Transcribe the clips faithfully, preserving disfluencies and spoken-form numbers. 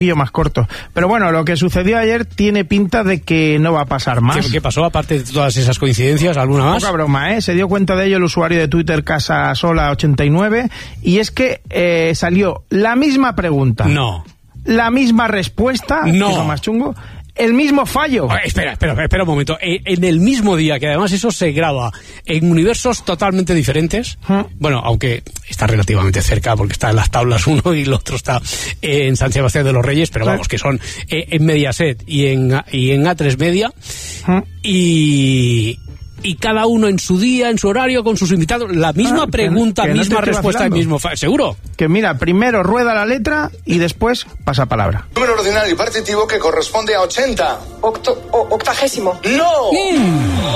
más corto. Pero bueno, lo que sucedió ayer tiene pinta de que no va a pasar más. ¿Qué, qué pasó aparte de todas esas coincidencias? ¿Alguna más? Poca broma, ¿eh? Se dio cuenta de ello el usuario de Twitter Casasola ochenta y nueve, y es que eh, salió la misma pregunta. No. La misma respuesta. No. Que es lo más chungo. El mismo fallo. Oh, espera, espera, espera un momento. En el mismo día, que además eso se graba en universos totalmente diferentes, ¿Mm? Bueno, aunque está relativamente cerca porque está en las tablas uno y el otro está en San Sebastián de los Reyes, pero vamos, que son en Mediaset y en, y en A tres Media, ¿Mm? y... y cada uno en su día, en su horario, con sus invitados, la misma ah, pregunta, que, que misma no respuesta, el mismo fa- ¿seguro? Que mira, primero rueda la letra y después pasa palabra. Número ordinario y partitivo que corresponde a ochenta. Octo, o, octagésimo. ¡No! Mm.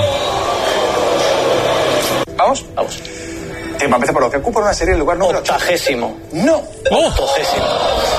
¿Vamos? Vamos. Tiempo, empieza por lo que ocupa una serie en lugar número... Octagésimo. ¡No! Oh. Octogésimo.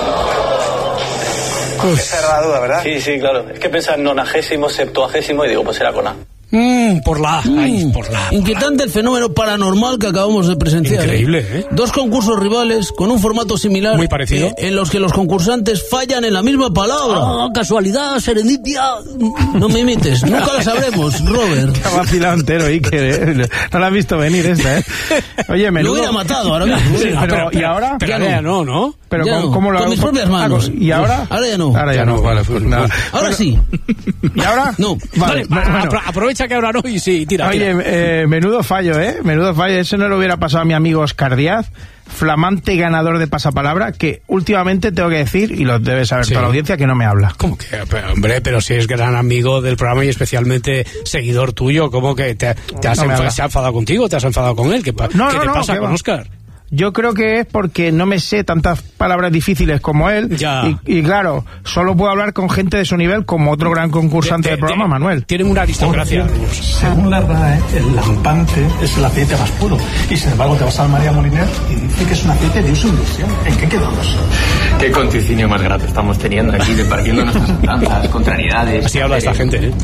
Esa era la duda, ¿verdad? Sí, sí, claro. Es que pensaba en nonagésimo, septuagésimo y digo, pues era con A. Mm, por la mm, ay, por la inquietante el fenómeno paranormal que acabamos de presenciar. Increíble, ¿eh? Dos concursos rivales con un formato similar, muy parecido, eh, en los que los concursantes fallan en la misma palabra. Ah, casualidad, serendipia. No me imites, nunca la sabremos, Robert. Está vacilado entero, Iker, ¿eh? No la has visto venir esta, ¿eh? Oye, menudo... Lo hubiera matado ahora mismo. Sí, pero, ¿y ahora? Pero ya no, ¿no? Pero ya ¿cómo, no. ¿cómo lo Con hago? mis propias manos. ¿Y ahora? Ahora ya no. Ahora ya, ya no. no, vale, pues nada. Ahora bueno, sí. ¿Y ahora? No. Vale, vale, bueno. apro- aprovecha que ahora no y sí, tira. Oye, tira. Eh, menudo fallo, ¿eh? Menudo fallo. Eso no lo hubiera pasado a mi amigo Oscar Díaz, flamante ganador de Pasapalabra, que últimamente tengo que decir, y lo debe saber sí. toda la audiencia, que no me habla. ¿Cómo que? Pero, hombre, pero si es gran amigo del programa y especialmente seguidor tuyo, ¿cómo que te, te has, no enf- se ha enfadado contigo? ¿Te has enfadado con él? ¿Qué, pa- no, ¿qué no, te no, pasa con va. Oscar? Yo creo que es porque no me sé tantas palabras difíciles como él. Ya. Y, y claro, solo puedo hablar con gente de su nivel, como otro gran concursante de, de, del programa, de, Manuel. Tienen una aristocracia. Según la R A E, el lampante es el aceite más puro. Y sin embargo te vas al María Moliner y dice que es un aceite de uso industrial. ¿En qué quedamos? Qué conticinio más grato estamos teniendo aquí, departiendo nuestras andanzas, contrariedades. Así habla esta gente, ¿eh?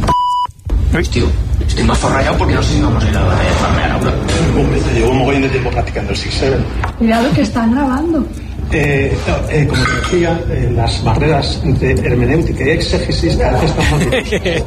Tío, estoy más forrayado porque no sé si vamos a ir a la batalla de farmear ahora. Hombre, te llevo un mogollón de tiempo practicando el six siete. Cuidado que están grabando. Eh, no, eh, como te decía, eh, las barreras entre hermenéutica y exégesis a veces están muy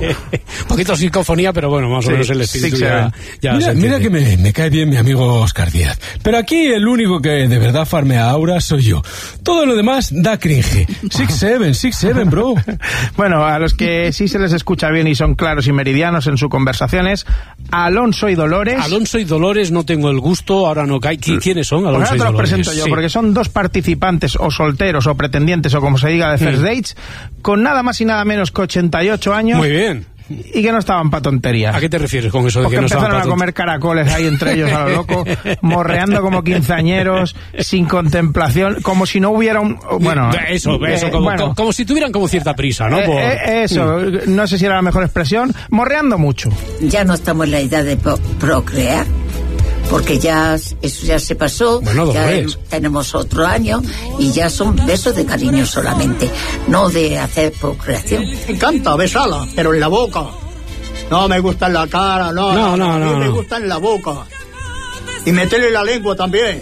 un poquito psicofonía, pero bueno, más sí, o menos el espíritu ya, ya mira, mira que me, me cae bien mi amigo Oscar Díaz, pero aquí el único que de verdad farmea aura soy yo. Todo lo demás da cringe. Six seven, six seven, bro. Bueno, a los que sí se les escucha bien y son claros y meridianos en sus conversaciones, Alonso y Dolores. Alonso y Dolores, no tengo el gusto, ahora no cae. ¿Quiénes son Alonso pues y Dolores? Los presento yo, sí. Porque son dos participantes o solteros o pretendientes o como se diga de First Dates, con nada más y nada menos que ochenta y ocho años. Muy bien. Y que no estaban para tonterías. ¿A qué te refieres con eso de Porque que no estaban empezaron pa a comer caracoles ahí entre ellos a lo loco, morreando como quinceañeros, sin contemplación, como si no hubiera un... Bueno, eso, eso, eh, como, bueno, como, como si tuvieran como cierta prisa, ¿no? Eh, Por... eh, eso, mm. no sé si era la mejor expresión, morreando mucho. Ya no estamos en la edad de pro- procrear. Porque ya eso ya se pasó, bueno, ya en, tenemos otro año y ya son besos de cariño solamente, no de hacer procreación. Me encanta besarla, pero en la boca. No me gusta en la cara, no, no, no, a mí no, me no. gusta en la boca. Y meterle la lengua también.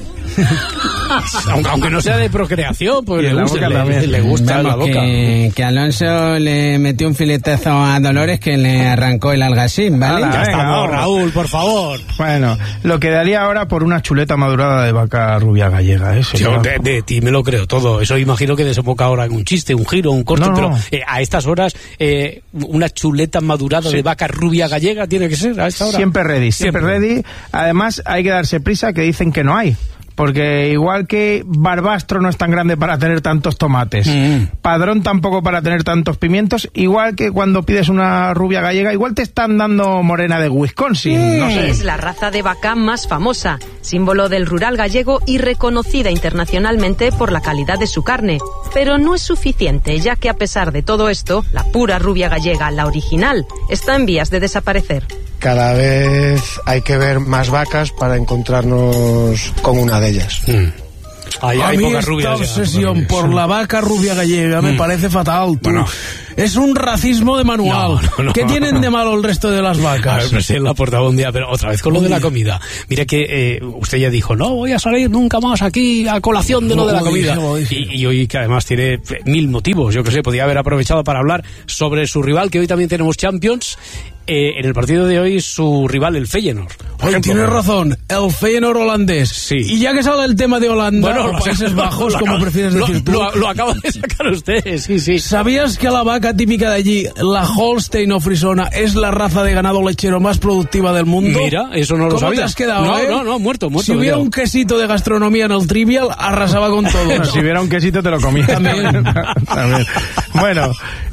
aunque, aunque no sea de procreación, pues le gusta, le, le gusta Vamos, la boca. Que, que Alonso le metió un filetazo a Dolores que le arrancó el algacín, ¿vale? Ah, ya venga, estamos, vamos. Raúl, por favor. Bueno, lo que daría ahora por una chuleta madurada de vaca rubia gallega, ¿eh? Yo de, de ti me lo creo todo. Eso imagino que desemboca ahora en un chiste, un giro, un corte, no, pero no. Eh, a estas horas eh, una chuleta madurada sí. de vaca rubia gallega tiene que ser a esta hora. Siempre ready, siempre, siempre ready. Además hay que darse prisa, que dicen que no hay. Porque igual que Barbastro no es tan grande para tener tantos tomates, mm. Padrón tampoco para tener tantos pimientos, igual que cuando pides una rubia gallega, igual te están dando morena de Wisconsin. Mm. No sé. Es la raza de vaca más famosa, símbolo del rural gallego y reconocida internacionalmente por la calidad de su carne. Pero no es suficiente, ya que a pesar de todo esto, la pura rubia gallega, la original, está en vías de desaparecer. Cada vez hay que ver más vacas para encontrarnos con una de ellas. Mm. Hay, a hay mí pocas esta rubias. obsesión ya, por la vaca rubia gallega me Mm. parece fatal, tú. Bueno. Es un racismo de manual. No, no, no. ¿Qué tienen de malo el resto de las A vacas? ver, presidente, la portaba un día, pero otra vez con lo de la comida. Mira que eh, usted ya dijo, no voy a salir nunca más aquí a colación de lo de la Lo comida. dije, lo dije. Y, y hoy que además tiene mil motivos, yo que sé, podía haber aprovechado para hablar sobre su rival, que hoy también tenemos Champions. Eh, en el partido de hoy, su rival, el Feyenoord. Oye, tienes razón, el Feyenoord holandés. Sí. Y ya que sale el tema de Holanda, Bueno, o lo- Países Bajos, lo como acaba- prefieres lo- decir tú. Lo, lo acaba de sacar usted, sí, sí. ¿Sabías que la vaca típica de allí, la Holstein o Frisona, es la raza de ganado lechero más productiva del mundo? Mira, eso no lo ¿Cómo sabía. te has quedado, No, eh? no, no, muerto, muerto. Si me he hubiera quedado. un quesito de gastronomía en el Trivial, arrasaba con todo. Bueno, si hubiera un quesito te lo comías. También. También. Bueno,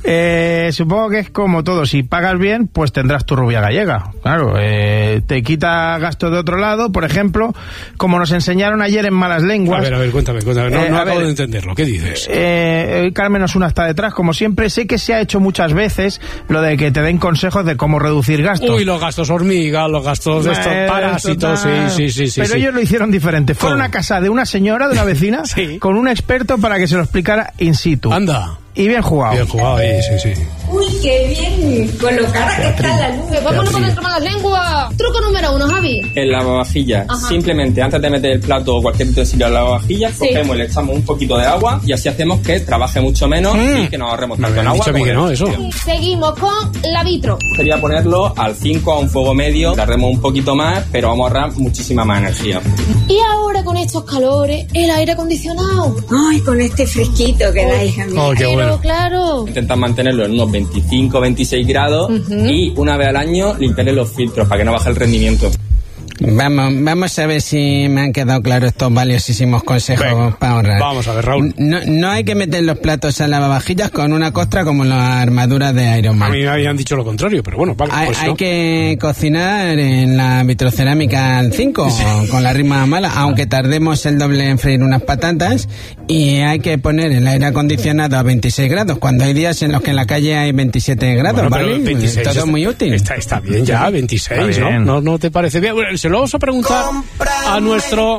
eh, supongo que es como todo. Si pagas bien, pues tendrás tu rubia gallega. Claro, eh, te quita gastos de otro lado. Por ejemplo, como nos enseñaron ayer en Malas Lenguas. A ver, a ver, cuéntame, cuéntame. No, Eh, no a acabo ver, de entenderlo. ¿Qué dices? Eh, Carmen Osuna está detrás, como siempre. Sé que se ha hecho muchas veces lo de que te den consejos de cómo reducir gastos. Uy, los gastos hormiga, los gastos de estos Eh, parásitos, sí, total. sí, sí, sí. Pero sí. ellos lo hicieron diferente. Fueron ¿Cómo? a casa de una señora, de una vecina, Sí. con un experto para que se lo explicara in situ. Anda. Y bien jugado. Bien jugado, sí, sí, sí. Uy, qué bien. Con lo cara que está la luz. Vámonos con nuestro malas lenguas. Truco número uno, Javi. El lavavajillas. Ajá. Simplemente antes de meter el plato o cualquier utensilio al lavavajillas, Sí. cogemos y le echamos un poquito de agua y así hacemos que trabaje mucho menos Mm. y que nos ahorremos Me tanto en habían agua. dicho a mí como que en no, electricidad. eso. Seguimos con la vitro. Sería ponerlo al cinco a un fuego medio, tardemos un poquito más, pero vamos a ahorrar muchísima más energía. Y ahora con estos calores, el aire acondicionado. Ay, con este fresquito que da, hija mía. Oh, qué Pero bueno. claro. Intentar mantenerlo en unos veinticinco veintiséis grados y una vez al año limpiarle los filtros para que no baje el rendimiento. Vamos, vamos a ver si me han quedado claros estos valiosísimos consejos Venga, para ahorrar. vamos a ver, Raúl. No, no hay que meter los platos al lavavajillas con una costra como las armaduras de Iron A Man. mí me habían dicho lo contrario, pero bueno, vale, Hay, pues hay no. que cocinar en la vitrocerámica al cinco con la rima mala, aunque tardemos el doble en freír unas patatas, y hay que poner el aire acondicionado a veintiséis grados, cuando hay días en los que en la calle hay veintisiete grados, Bueno, pero ¿vale? veintiséis Todo está, muy útil. Está, está bien ya, veintiséis, Está ¿no? bien. ¿no? ¿No te parece bien? Bueno, se lo vamos a preguntar a nuestro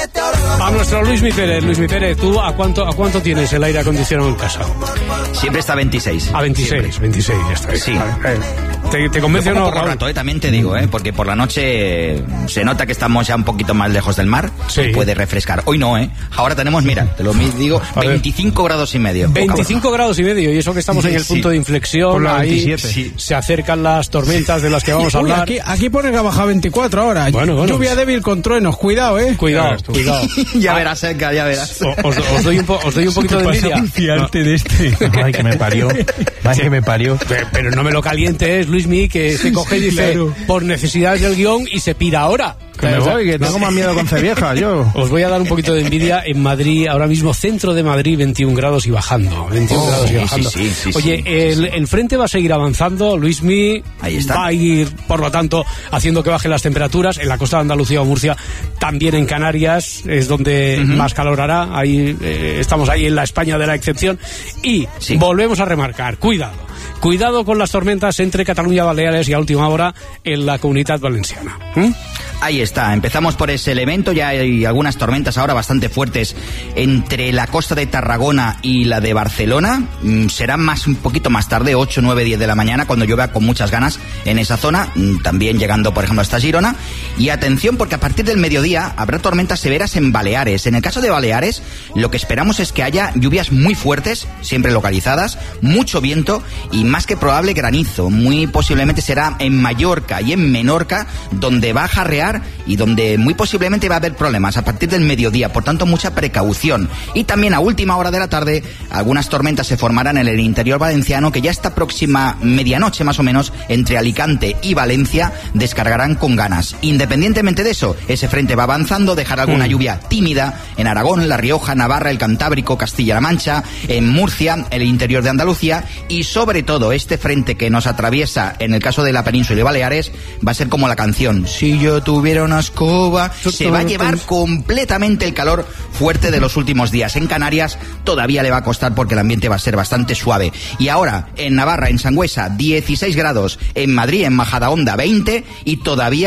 a nuestro Luis Pérez. Luis Pérez, ¿tú a cuánto a cuánto tienes el aire acondicionado en casa? Siempre está a veintiséis. A veintiséis, Siempre. veintiséis, ya está. Sí. Vale, eh, ¿Te, te convence Yo o no, pongo poco Raúl? rato, eh, también te digo, eh, porque por la noche eh, se nota que estamos ya un poquito más lejos del mar Sí. y puede refrescar. Hoy no, ¿eh? Ahora tenemos, mira, te lo digo, A ver. veinticinco grados y medio. Poca veinticinco grados y medio, y eso que estamos en el Sí. punto de inflexión, Por la ahí veintisiete. Sí. se acercan las tormentas de las que vamos a Uy, hablar. aquí, aquí pone que ha bajado veinticuatro ahora. Bueno, bueno. Lluvia débil con truenos, cuidado, eh. Cuidado, cuidado. ya verás, Edgar, ya verás. O- Os, os doy un po- os doy un poquito de envidia. fiarte de este. Ay, que me parió. Ay, que me parió. Pe- Pero no me lo calientes, Luismi, que se coge y dice claro. por necesidades del guión y se pira ahora. Que me O sea, voy, que tengo más miedo con Cevieja, yo. Os voy a dar un poquito de envidia. En Madrid, ahora mismo, centro de Madrid, veintiún grados y bajando. veintiún Oh, grados y sí, bajando. sí, sí, sí, Oye, sí. el, el frente va a seguir avanzando. Luismi Ahí está. va a ir, por lo tanto, haciendo que bajen las temperaturas. En la costa de Andalucía o Murcia, también en Canarias, es donde más calor hará. Ahí eh, estamos ahí en la España de la excepción. Y Sí. volvemos a remarcar, cuidado. Cuidado con las tormentas entre Cataluña, Baleares y a última hora en la Comunitat Valenciana. ¿Mm? Ahí está, empezamos por ese elemento, ya hay algunas tormentas ahora bastante fuertes entre la costa de Tarragona y la de Barcelona. Mm, será más un poquito más tarde, ocho, nueve, diez de la mañana, cuando llueva con muchas ganas en esa zona, mm, también llegando por ejemplo hasta Girona. Y atención, porque a partir del mediodía habrá tormentas severas en Baleares. En el caso de Baleares, lo que esperamos es que haya lluvias muy fuertes, siempre localizadas, mucho viento y más que probable granizo. Muy posiblemente será en Mallorca y en Menorca, donde va a jarrear y donde muy posiblemente va a haber problemas a partir del mediodía, por tanto mucha precaución. Y también a última hora de la tarde algunas tormentas se formarán en el interior valenciano, que ya esta próxima medianoche más o menos entre Alicante y Valencia descargarán con ganas. Independientemente de eso, ese frente va avanzando, dejará alguna Mm. lluvia tímida en Aragón, La Rioja, Navarra, el Cantábrico, Castilla-La Mancha, en Murcia, el interior de Andalucía, y sobre todo este frente que nos atraviesa en el caso de la península y Baleares va a ser como la canción Si yo tuviera una escoba. Se va a llevar completamente el calor fuerte de los últimos días. En Canarias todavía le va a costar porque el ambiente va a ser bastante suave. Y ahora en Navarra, en Sangüesa, dieciséis grados, en Madrid, en Majadahonda, veinte, y todavía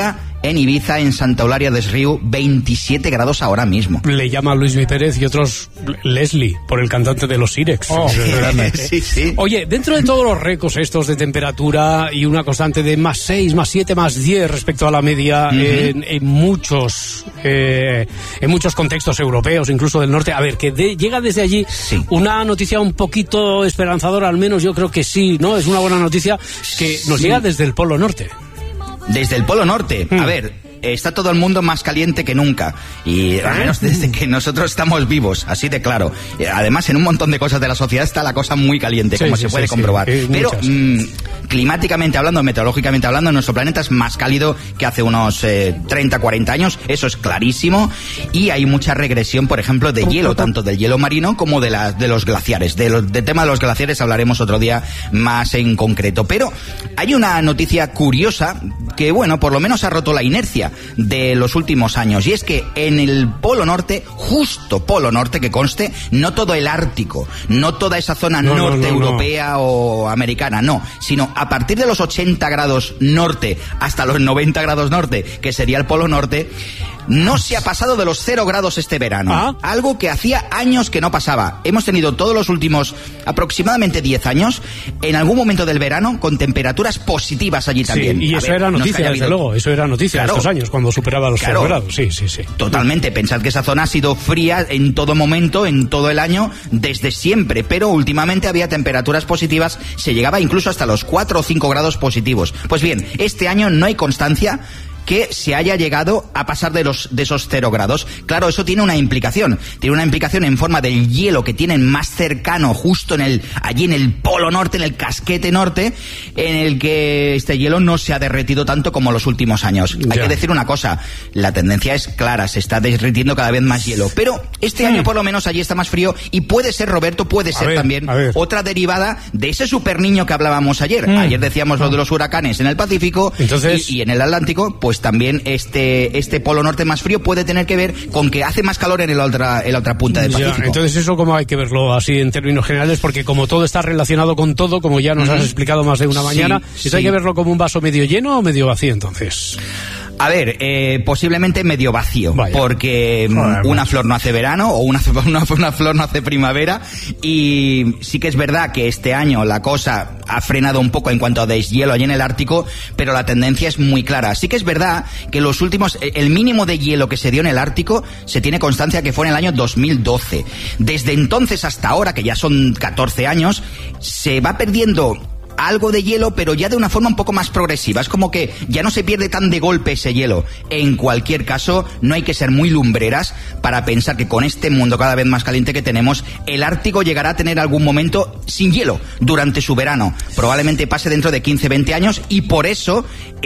en Ibiza, en Santa Eulalia des Riu, veintisiete grados ahora mismo. Le llama Luis Mi Pérez y otros Leslie, por el cantante de los Sirex. Oh, sí, sí. Oye, dentro de todos los récords estos de temperatura y una constante de más seis, más siete, más diez respecto a la media, uh-huh. en, en muchos eh, en muchos contextos europeos, incluso del norte, a ver, que de, llega desde allí sí. una noticia un poquito esperanzadora, al menos yo creo que sí, ¿no? Es una buena noticia que nos sí. llega desde el Polo Norte. Desde el Polo Norte, mm. a ver... Está todo el mundo más caliente que nunca, y al menos desde que nosotros estamos vivos, así de claro. Además, en un montón de cosas de la sociedad está la cosa muy caliente, sí, como sí, se puede sí, comprobar. Sí, Pero mmm, climáticamente hablando, meteorológicamente hablando, nuestro planeta es más cálido que hace unos eh, treinta, cuarenta años, eso es clarísimo, y hay mucha regresión, por ejemplo, de hielo, tanto del hielo marino como de, la, de los glaciares. De los, del tema de los glaciares hablaremos otro día más en concreto. Pero hay una noticia curiosa que, bueno, por lo menos ha roto la inercia de los últimos años, y es que en el Polo Norte, justo Polo Norte, que conste, no todo el Ártico, no toda esa zona no, norte no, no, europea no. o americana, no, sino a partir de los ochenta grados norte hasta los noventa grados norte, que sería el Polo Norte, no se ha pasado de los cero grados este verano. ¿Ah? Algo que hacía años que no pasaba. Hemos tenido todos los últimos aproximadamente diez años, en algún momento del verano, con temperaturas positivas allí también. Sí, y a eso ver, era noticia, desde luego, eso era noticia claro, estos años, cuando superaba los claro, cero grados. Sí, sí, sí. Totalmente. Pensad que esa zona ha sido fría en todo momento, en todo el año, desde siempre, pero últimamente había temperaturas positivas, se llegaba incluso hasta los cuatro o cinco grados positivos. Pues bien, este año no hay constancia que se haya llegado a pasar de los de esos cero grados. Claro, eso tiene una implicación. Tiene una implicación en forma del hielo que tienen más cercano, justo en el allí en el Polo Norte, en el casquete norte, en el que este hielo no se ha derretido tanto como los últimos años. Ya. Hay que decir una cosa, la tendencia es clara, se está derritiendo cada vez más hielo. Pero este mm. año por lo menos allí está más frío, y puede ser, Roberto, puede a ser ver, también otra derivada de ese super niño que hablábamos ayer. Mm. Ayer decíamos mm. lo de los huracanes en el Pacífico. Entonces, y, y en el Atlántico, pues Pues también este este Polo Norte más frío puede tener que ver con que hace más calor en la otra en la otra punta del Pacífico. Ya, entonces eso como hay que verlo así en términos generales, porque como todo está relacionado con todo, como ya nos mm-hmm. has explicado más de una mañana, sí, eso sí. hay que verlo como un vaso medio lleno o medio vacío entonces. A ver, eh, posiblemente medio vacío, Vaya. porque Joder, una flor no hace verano, o una, una, una flor no hace primavera, y sí que es verdad que este año la cosa ha frenado un poco en cuanto a deshielo allí en el Ártico, pero la tendencia es muy clara. Sí que es verdad que los últimos, el mínimo de hielo que se dio en el Ártico, se tiene constancia que fue en el año dos mil doce. Desde entonces hasta ahora, que ya son catorce años, se va perdiendo algo de hielo, pero ya de una forma un poco más progresiva. Es como que ya no se pierde tan de golpe ese hielo. En cualquier caso, no hay que ser muy lumbreras para pensar que con este mundo cada vez más caliente que tenemos, el Ártico llegará a tener algún momento sin hielo durante su verano. Probablemente pase dentro de quince, veinte años, y por eso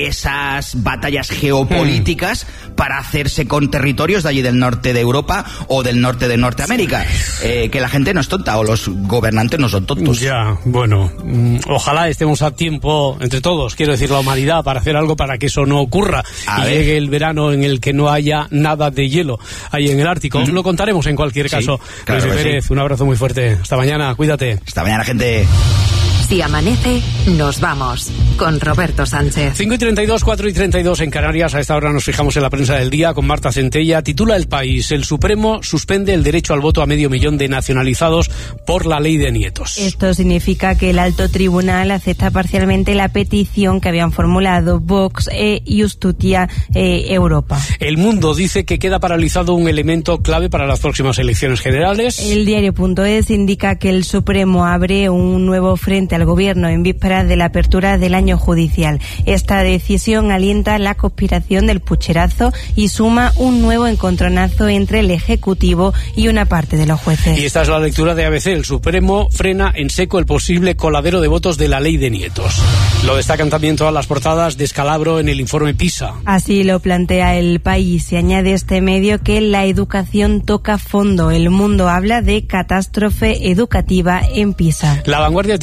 esas batallas geopolíticas hmm. para hacerse con territorios de allí del norte de Europa o del norte de Norteamérica. Eh, que la gente no es tonta, o los gobernantes no son tontos. Ya, bueno, ojalá estemos a tiempo entre todos, quiero decir la humanidad, para hacer algo para que eso no ocurra a y ver. Llegue el verano en el que no haya nada de hielo ahí en el Ártico. Mm. Lo contaremos en cualquier caso. Sí, claro Luis Pérez, sí. un abrazo muy fuerte. Hasta mañana, cuídate. Hasta mañana, gente. Si amanece, nos vamos con Roberto Sánchez. cinco y treinta y dos, cuatro y treinta y dos en Canarias. A esta hora nos fijamos en la prensa del día con Marta Centella. Titula El País: el Supremo suspende el derecho al voto a medio millón de nacionalizados por la ley de nietos. Esto significa que el alto tribunal acepta parcialmente la petición que habían formulado Vox e Justicia eh, Europa. El Mundo dice que queda paralizado un elemento clave para las próximas elecciones generales. El diario.es indica que el Supremo abre un nuevo frente al gobierno en vísperas de la apertura del año judicial. Esta decisión alienta la conspiración del pucherazo y suma un nuevo encontronazo entre el Ejecutivo y una parte de los jueces. Y esta es la lectura de A B C. El Supremo frena en seco el posible coladero de votos de la ley de nietos. Lo destacan también todas las portadas: descalabro en el informe PISA. Así lo plantea El País. Se añade este medio que la educación toca fondo. El Mundo habla de catástrofe educativa en PISA. La Vanguardia titula que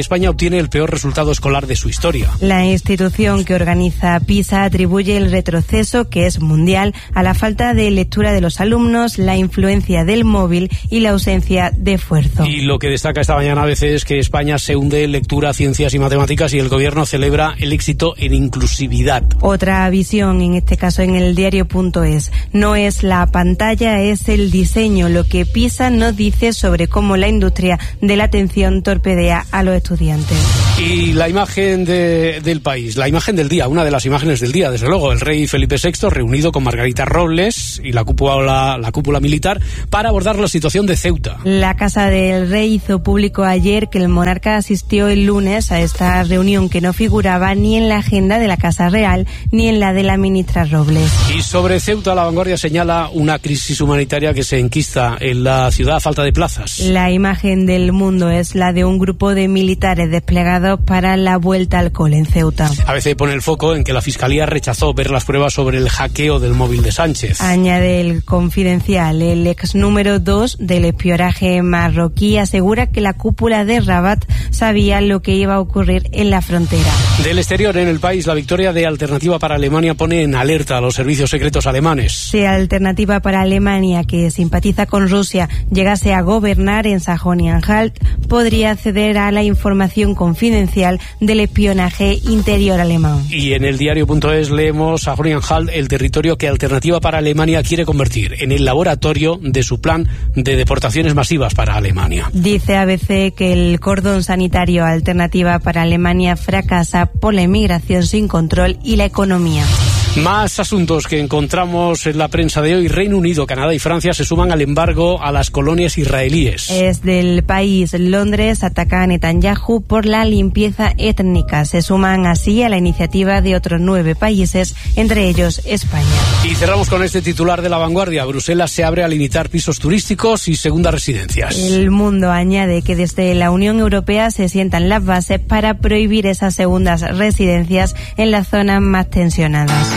España obtiene el peor resultado escolar de su historia. La institución que organiza PISA atribuye el retroceso, que es mundial, a la falta de lectura de los alumnos, la influencia del móvil y la ausencia de esfuerzo. Y lo que destaca esta mañana a veces es que España se hunde en lectura, ciencias y matemáticas y el gobierno celebra el éxito en inclusividad. Otra visión, en este caso en el diario.es. No es la pantalla, es el diseño, lo que PISA nos dice sobre cómo la industria de la atención torpedea a los estudiantes. Y la imagen de, del país, la imagen del día, una de las imágenes del día, desde luego, el rey Felipe sexto reunido con Margarita Robles y la cúpula, la cúpula militar para abordar la situación de Ceuta. La Casa del Rey hizo público ayer que el monarca asistió el lunes a esta reunión que no figuraba ni en la agenda de la Casa Real ni en la de la ministra Robles. Y sobre Ceuta, La Vanguardia señala una crisis humanitaria que se enquista en la ciudad a falta de plazas. La imagen del Mundo es la de un grupo de militares desplegados para la vuelta al cole en Ceuta. A veces pone el foco en que la Fiscalía rechazó ver las pruebas sobre el hackeo del móvil de Sánchez. Añade el Confidencial, el ex número dos del espionaje marroquí asegura que la cúpula de Rabat sabía lo que iba a ocurrir en la frontera. Del exterior, en el país, la victoria de Alternativa para Alemania pone en alerta a los servicios secretos alemanes. Si Alternativa para Alemania, que simpatiza con Rusia, llegase a gobernar en Sajonia-Anhalt, podría acceder a la información confidencial del espionaje interior alemán. Y en el diario.es leemos: Sajonia-Anhalt, el territorio que Alternativa para Alemania quiere convertir en el laboratorio de su plan de deportaciones masivas para Alemania. Dice A B C que el cordón sanitario Alternativa para Alemania fracasa por la inmigración sin control y la economía. Más asuntos que encontramos en la prensa de hoy. Reino Unido, Canadá y Francia se suman al embargo a las colonias israelíes. Es del país. Londres ataca a Netanyahu por la limpieza étnica. Se suman así a la iniciativa de otros nueve países, entre ellos España. Y cerramos con este titular de La Vanguardia. Bruselas se abre a limitar pisos turísticos y segundas residencias. El Mundo añade que desde la Unión Europea se sientan las bases para prohibir esas segundas residencias en las zonas más tensionadas.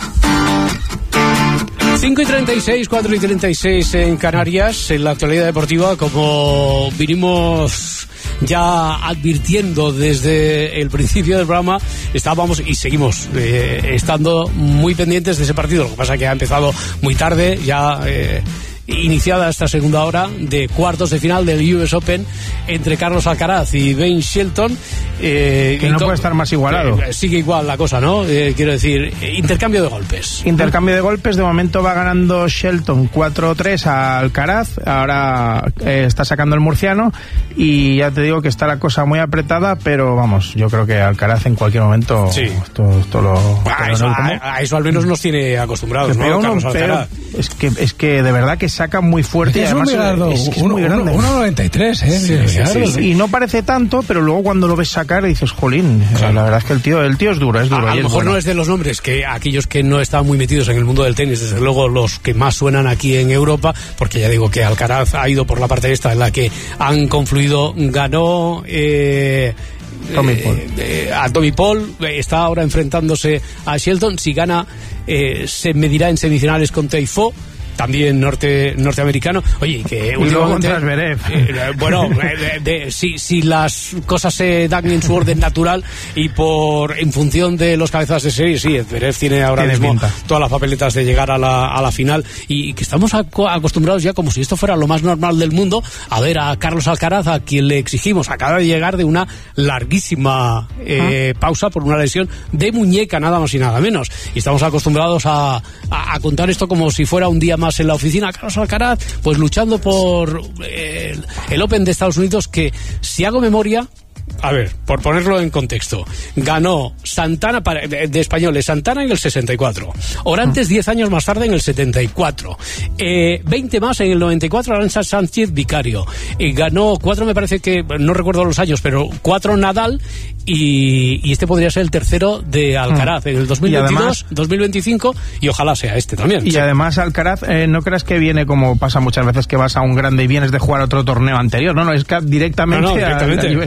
cinco y treinta y seis, cuatro y treinta y seis en Canarias. En la actualidad deportiva, como vinimos ya advirtiendo desde el principio del programa, estábamos y seguimos eh, estando muy pendientes de ese partido. Lo que pasa es que ha empezado muy tarde, ya eh, iniciada esta segunda hora de cuartos de final del U S Open entre Carlos Alcaraz y Ben Shelton. Eh, que no puede estar más igualado. Eh, sigue igual la cosa, ¿no? Eh, quiero decir, intercambio de golpes. Intercambio de golpes. De momento va ganando Shelton cuatro tres a Alcaraz. Ahora eh, está sacando el murciano. Y ya te digo que está la cosa muy apretada, pero vamos, yo creo que Alcaraz en cualquier momento sí. esto, esto lo... A eso, a, a eso al menos nos tiene acostumbrados, ¿no? Carlos Alcaraz. Es que, es que de verdad que saca muy fuerte. Es, y además, un Millardo, es, que es uno, muy grande. uno noventa y tres, ¿eh? Sí, sí, sí, sí. Y no parece tanto, pero luego cuando lo ves sacar dices, jolín, claro. La verdad es que el tío, el tío es duro, es duro. A, a lo mejor bueno. No es de los nombres que aquellos que no están muy metidos en el mundo del tenis, desde luego los que más suenan aquí en Europa, porque ya digo que Alcaraz ha ido por la parte esta en la que han confluido, ganó... Eh, Tommy Paul. Eh, eh, a Tommy Paul, está ahora enfrentándose a Shelton. Si gana, eh, se medirá en semifinales con Tiafoe, también norte norteamericano. Oye, que y últimamente eh, bueno, de, de, si, si las cosas se dan en su orden natural y por en función de los cabezas de serie, sí, Zverev tiene ahora tiene mismo pinta. Todas las papeletas de llegar a la, a la final, y que estamos acostumbrados ya, como si esto fuera lo más normal del mundo, a ver a Carlos Alcaraz, a quien le exigimos, acaba de llegar de una larguísima eh, pausa por una lesión de muñeca, nada más y nada menos, y estamos acostumbrados a, a, a contar esto como si fuera un día más en la oficina. Carlos Alcaraz, pues luchando por eh, el, el Open de Estados Unidos, que si hago memoria, a ver, por ponerlo en contexto, ganó Santana para, de, de españoles, Santana en el sesenta y cuatro, Orantes diez años más tarde en el setenta y cuatro, eh, veinte más en el noventa y cuatro, Arantxa Sánchez Vicario, eh, ganó cuatro, me parece que, no recuerdo los años, pero cuatro Nadal, y, y este podría ser el tercero de Alcaraz, mm. en el dos mil veintidós, además, dos mil veinticinco, y ojalá sea este también. Y sí. Además Alcaraz, eh, no creas que viene como pasa muchas veces, que vas a un grande y vienes de jugar otro torneo anterior, no, no, es que directamente, no, no, directamente. al U S Open.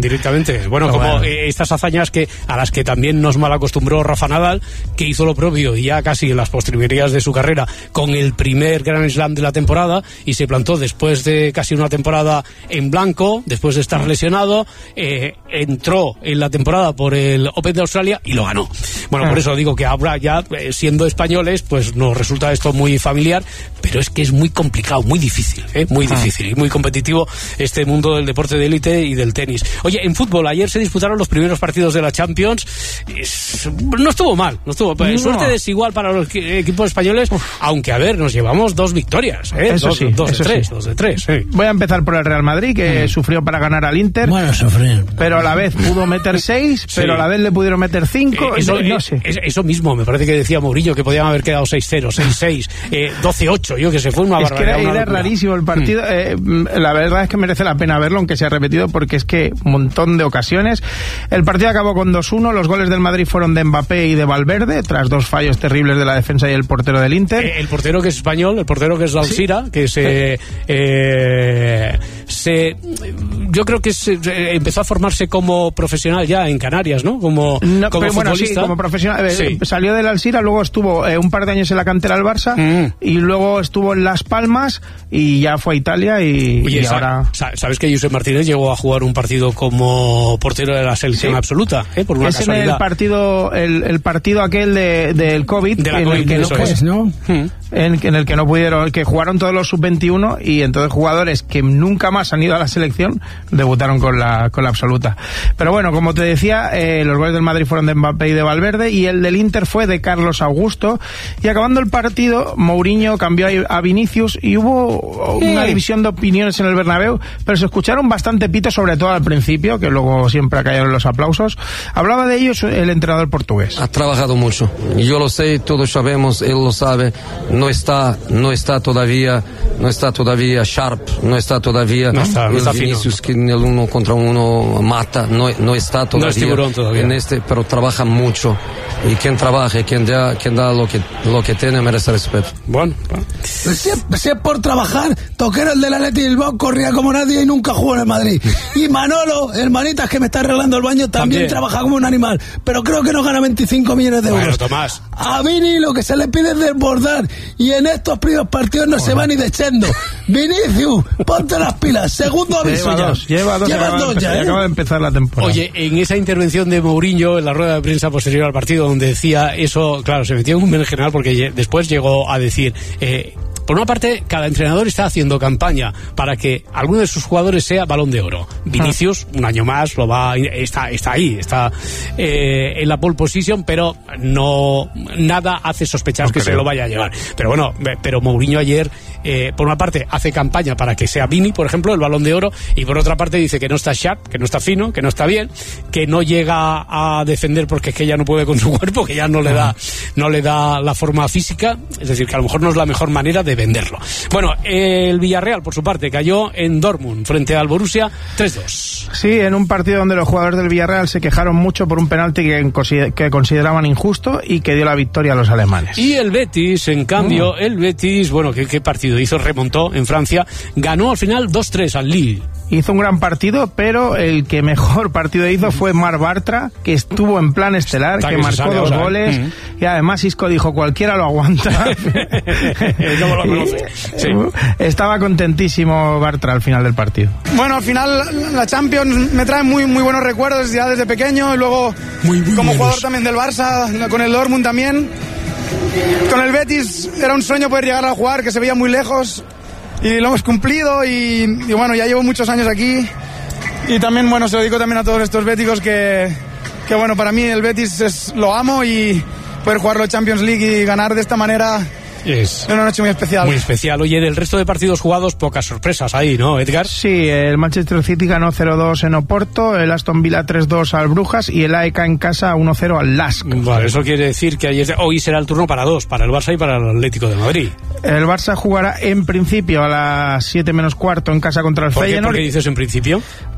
directamente. Bueno, Pero como bueno. eh, estas hazañas que a las que también nos mal acostumbró Rafa Nadal, que hizo lo propio y ya casi en las postrimerías de su carrera con el primer Grand Slam de la temporada, y se plantó después de casi una temporada en blanco, después de estar lesionado, eh, entró en la temporada por el Open de Australia y lo ganó. Bueno, Ah. por eso digo que ahora ya, eh, siendo españoles, pues nos resulta esto muy familiar, pero es que es muy complicado, muy difícil, ¿eh? muy Ah. difícil y muy competitivo este mundo del deporte de élite y del tenis. Oye, en fútbol, ayer se disputaron los primeros partidos de la Champions. Es- no estuvo mal, no estuvo No. suerte desigual para los equi- equipos españoles, aunque a ver, nos llevamos dos victorias, ¿eh? Eso dos, sí, dos eso de tres, sí. dos de tres, sí. Voy a empezar por el Real Madrid, que sufrió para ganar al Inter. Bueno, sufrir. Pero a la vez pudo meter seis, Sí. pero a la vez le pudieron meter cinco. Eh, eso, no, no eh, sé. es- eso mismo, me parece que decía Mourinho, que podían haber quedado seis cero, seis seis, eh, doce ocho, yo que se fue una Es que barbaridad. era, una era locura. rarísimo el partido. Eh, la verdad es que merece la pena verlo, aunque sea repetido, porque es que un montón de ocasiones. El partido acabó con dos uno. Los goles del Madrid fueron de Mbappé y de Valverde, tras dos fallos terribles de la defensa y el portero del Inter. Eh, el portero que es español, el portero que es de Alcira, que se, eh, se, yo creo que se, eh, empezó a formarse como profesional ya en Canarias, ¿no? Como, No, como pero bueno, sí, futbolista. como profesional. eh, Sí. Salió del Alcira, luego estuvo eh, un par de años en la cantera del Barça, Mm. y luego estuvo en Las Palmas, y ya fue a Italia, y, Oye, y sa- ahora... sa- ¿sabes que Josep Martínez llegó a jugar un partido como portero de la selección Sí. absoluta? ¿eh? Por una Es en casualidad. el partido, el, el partido aquel de, del COVID, De la en, COVID, el que no, eso pues, es. ¿no? Mm. en, en el que no pudieron, que jugaron todos los sub veintiuno, y entonces jugadores que nunca más han ido a la selección debutaron con la, con la absoluta. Pero bueno, como te decía, eh, los goles del Madrid fueron de Mbappé y de Valverde, y el del Inter fue de Carlos Augusto, y acabando el partido, Mourinho cambió a, a Vinicius, y hubo una Sí. división de opiniones en el Bernabéu, pero se escucharon bastante pitos, sobre todo al principio, que luego siempre cayeron los aplausos. Hablaba de ellos el entrenador portugués. Ha trabajado mucho. Yo lo sé, todos sabemos, él lo sabe. No está, no está todavía, no está todavía sharp, no está todavía No está, no el está fino. Vinicius que en el uno contra uno mata, no, no está todavía. No es tiburón todavía. En este, pero trabaja mucho. Y quien trabaja, quien da, quien da lo que, lo que tiene merece respeto. Bueno, bueno. Pues si, es, si es por trabajar, Toquero, el del Atleti Bilbao, corría como nadie y nunca jugó en el Madrid. Y Manolo, el manitas que me está arreglando el baño, también, También. trabaja como un animal. Pero creo que no gana veinticinco millones de Bueno, euros. Tomás. A Vini lo que se le pide es desbordar. Y en estos primeros partidos no se va ni desechando. Vinicius, ponte las pilas. Segundo aviso Lleva ya. dos, lleva dos, Llevas acaba, de dos empezar, ya, ¿eh? acaba de empezar la temporada. Oye, en esa intervención de Mourinho en la rueda de prensa posterior al partido, donde decía eso, claro, se metió en un general, porque lle- después llegó a decir, eh, por una parte, cada entrenador está haciendo campaña para que alguno de sus jugadores sea Balón de Oro. Vinicius, un año más, lo va, está, está ahí, está eh, en la pole position, pero no nada hace sospechar No que creo. se lo vaya a llevar. Pero bueno, ve- pero Mourinho ayer, eh, por una parte, hace campaña para que sea Vini, por ejemplo, el Balón de Oro, y por otra parte dice que no está sharp, que no está fino, que no está bien, que no llega a defender porque es que ya no puede con su cuerpo, que ya no le da, no le da la forma física, es decir, que a lo mejor no es la mejor manera de venderlo. Bueno, el Villarreal, por su parte, cayó en Dortmund frente al Borussia tres dos. Sí, en un partido donde los jugadores del Villarreal se quejaron mucho por un penalti que, consider- que consideraban injusto, y que dio la victoria a los alemanes. Y el Betis, en cambio, el Betis, bueno, ¿qué, qué partido hizo? Remontó en Francia, ganó al final dos tres al Lille. Hizo un gran partido, pero el que mejor partido hizo fue Marc Bartra, que estuvo en plan estelar, Está que que se marcó sale dos ahora, ¿eh? goles, Mm. y además Isco dijo, cualquiera lo aguanta. ¿Cómo lo conoce? Sí. Estaba contentísimo Bartra al final del partido. Bueno, al final la Champions me trae muy muy buenos recuerdos ya desde pequeño, y luego muy, muy como buenos. jugador también del Barça, con el Dortmund también. Con el Betis era un sueño poder llegar a jugar, que se veía muy lejos, y lo hemos cumplido, y, y bueno, ya llevo muchos años aquí, y también, bueno, se lo digo también a todos estos béticos que, que bueno, para mí el Betis es, lo amo, y poder jugar la Champions League y ganar de esta manera Es una noche muy especial. muy especial. Oye, del resto de partidos jugados, pocas sorpresas ahí, ¿no, Edgar? Sí, el Manchester City ganó cero dos en Oporto, el Aston Villa tres dos al Brujas, y el A E K en casa uno cero al Lask. Vale, eso quiere decir que ayer, hoy será el turno para dos, para el Barça y para el Atlético de Madrid. El Barça jugará en principio a las siete menos cuarto en casa contra el ¿Por qué, Feyenoord. ¿Por qué dices en principio?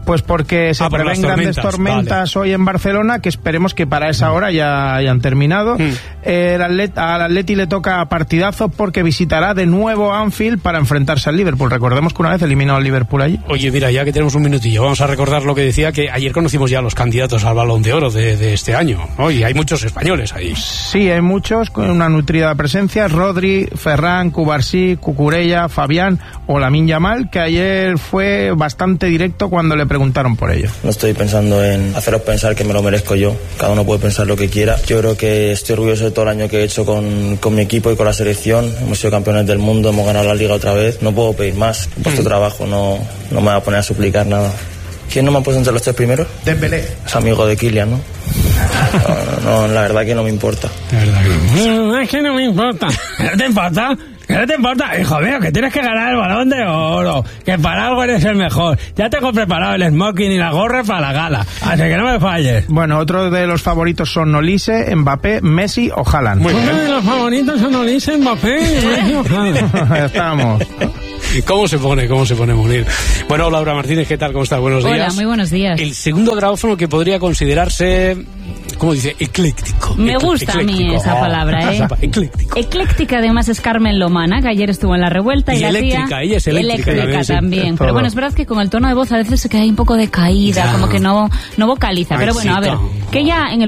Pues porque se Ah, por las prevén grandes tormentas, tormentas hoy en Barcelona, que esperemos que para esa hora ya hayan terminado. Mm. Eh, el Atlet- al Atleti le toca partidazo porque visitará de nuevo Anfield para enfrentarse al Liverpool. Recordemos que una vez eliminó al Liverpool allí. Oye, mira, ya que tenemos un minutillo, vamos a recordar lo que decía, que ayer conocimos ya a los candidatos al Balón de Oro de, de este año, ¿no? Y hay muchos españoles ahí. Sí, hay muchos con una nutrida presencia: Rodri, Ferran, Cubarsí, Cucurella, Fabián o Lamine Yamal, que ayer fue bastante directo cuando le preguntaron por ello. No estoy pensando en haceros pensar que me lo merezco yo. Cada uno puede pensar lo que quiera. Yo creo que estoy orgulloso de todo el año que he hecho con, con mi equipo y con la selección. Hemos sido campeones del mundo, hemos ganado la Liga otra vez. No puedo pedir más. Vuestro trabajo no, no me va a poner a suplicar nada. ¿Quién no me ha puesto entre los tres primeros? Dembélé. Es amigo de Kylian, ¿no? No, no, la verdad que no me importa. La verdad que no. Es que no me importa. ¿No te importa? ¿Qué no te importa? Hijo mío, que tienes que ganar el Balón de Oro. Que para algo eres el mejor. Ya tengo preparado el smoking y la gorra para la gala. Así que no me falles. Bueno, otros de los favoritos son Olise, Mbappé, Messi o Haaland. Uno de los favoritos son Olise, Mbappé y Messi o Haaland. Estamos. ¿Cómo se pone? ¿Cómo se pone, Munir? Bueno, Laura Martínez, ¿qué tal? ¿Cómo estás? Buenos días. Hola, muy buenos días. El segundo grabófono que podría considerarse, ¿cómo dice? Ecléctico. Me Ecl- gusta a mí ecléctico. esa palabra, ¿eh? Ecléctico. Ecléctica, además, es Carmen Lomana, que ayer estuvo en La Revuelta. Y, Y la eléctrica, tía, ella es eléctrica también, sí. también. Pero Todo. bueno, es verdad que con el tono de voz a veces se queda ahí un poco decaída, Ya. como que no, no vocaliza. Pero bueno, a ver, Ay, chica. que ella en el